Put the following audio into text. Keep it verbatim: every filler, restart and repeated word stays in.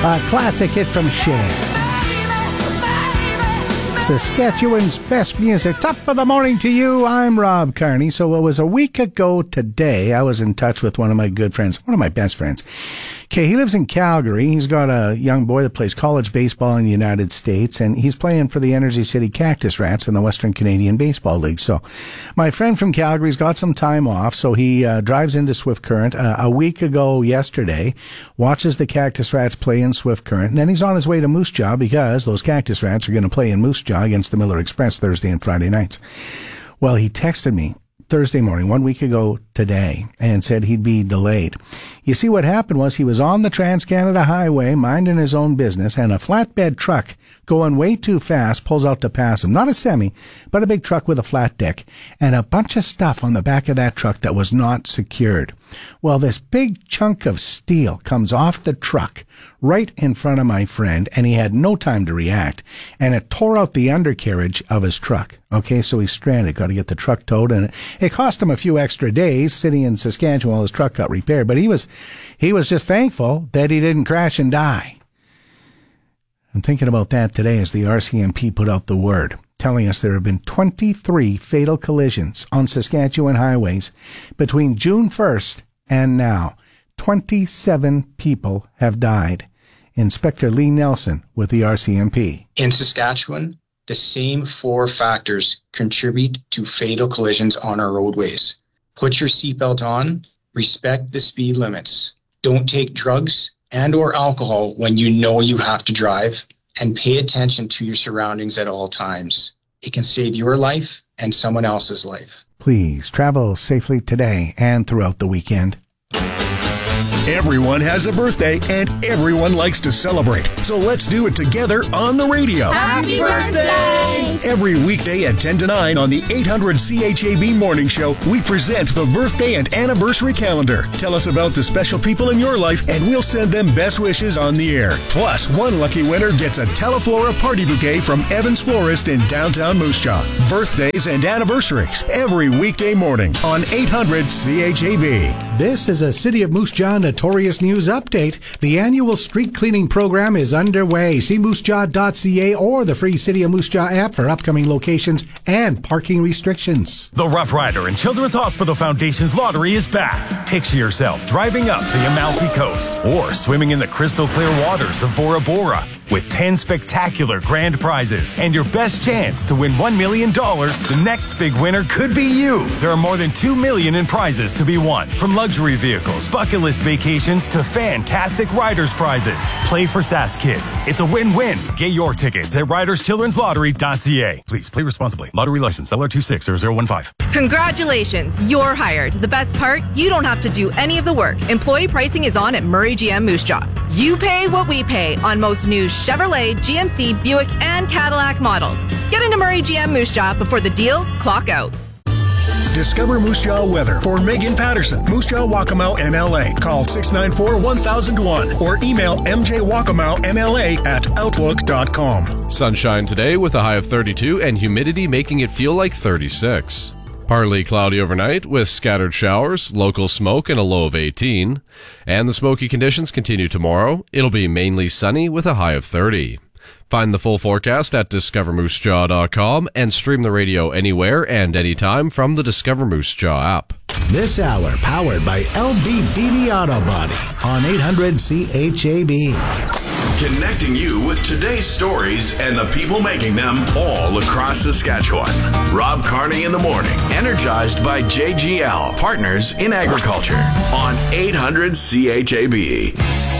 A classic hit from Cher. Saskatchewan's best music. Top of the morning to you. I'm Rob Carney. So it was a week ago today. I was in touch with one of my good friends, one of my best friends. Okay, he lives in Calgary. He's got a young boy that plays college baseball in the United States, and he's playing for the Energy City Cactus Rats in the Western Canadian Baseball League. So my friend from Calgary's got some time off, so he uh, drives into Swift Current uh, a week ago yesterday, watches the Cactus Rats play in Swift Current, and then he's on his way to Moose Jaw because those Cactus Rats are going to play in Moose Jaw against the Miller Express Thursday and Friday nights. Well, he texted me Thursday morning, one week ago today, and said he'd be delayed. You see, what happened was he was on the Trans-Canada Highway, minding his own business, and a flatbed truck going way too fast pulls out to pass him. Not a semi, but a big truck with a flat deck, and a bunch of stuff on the back of that truck that was not secured. Well, this big chunk of steel comes off the truck right in front of my friend, and he had no time to react, and it tore out the undercarriage of his truck. Okay, so he's stranded, got to get the truck towed, and it, it cost him a few extra days sitting in Saskatchewan while his truck got repaired, but he was he was just thankful that he didn't crash and die. I'm thinking about that today as the R C M P put out the word, telling us there have been twenty-three fatal collisions on Saskatchewan highways between June first and now. twenty-seven people have died. Inspector Lee Nelson with the R C M P. In Saskatchewan, the same four factors contribute to fatal collisions on our roadways. Put your seatbelt on, respect the speed limits, don't take drugs and or alcohol when you know you have to drive, and pay attention to your surroundings at all times. It can save your life and someone else's life. Please travel safely today and throughout the weekend. Everyone has a birthday and everyone likes to celebrate. So let's do it together on the radio. Happy birthday! Every weekday at ten to nine on the eight hundred C H A B Morning Show, we present the birthday and anniversary calendar. Tell us about the special people in your life and we'll send them best wishes on the air. Plus, one lucky winner gets a Teleflora party bouquet from Evans Florist in downtown Moose Jaw. Birthdays and anniversaries every weekday morning on eight hundred C H A B. This is a City of Moose Jaw Notorious News Update. The annual street cleaning program is underway. See moose jaw dot c a or the free City of Moose Jaw app for upcoming locations and parking restrictions. The Rough Rider and Children's Hospital Foundation's lottery is back. Picture yourself driving up the Amalfi Coast or swimming in the crystal clear waters of Bora Bora with ten spectacular grand prizes and your best chance to win one million dollars. The next big winner could be you. There are more than two million dollars in prizes to be won, from luxury vehicles, bucket list vacations to fantastic riders prizes. Play for Sask Kids. It's a win-win. Get your tickets at riders children's lottery dot c a. Please play responsibly. Lottery license L R two six zero zero one five. Congratulations, you're hired. The best part, you don't have to do any of the work. Employee pricing is on at Murray G M Moose Jaw. You pay what we pay on most new Chevrolet, G M C, Buick, and Cadillac models. Get into Murray G M Moose Jaw before the deals clock out. Discover Moose Jaw weather for Megan Patterson, Moose Jaw Waccamaw M L A. Call six nine four one thousand one or email m j waccamaw m l a at outlook dot com. Sunshine today with a high of thirty-two and humidity making it feel like thirty-six. Partly cloudy overnight with scattered showers, local smoke, and a low of eighteen. And the smoky conditions continue tomorrow. It'll be mainly sunny with a high of thirty. Find the full forecast at discover moose jaw dot com and stream the radio anywhere and anytime from the Discover Moose Jaw app. This hour powered by L B B B Auto Body on eight hundred C H A B. Connecting you with today's stories and the people making them all across Saskatchewan. Rob Carney in the morning, energized by J G L, Partners in Agriculture, on eight hundred C H A B.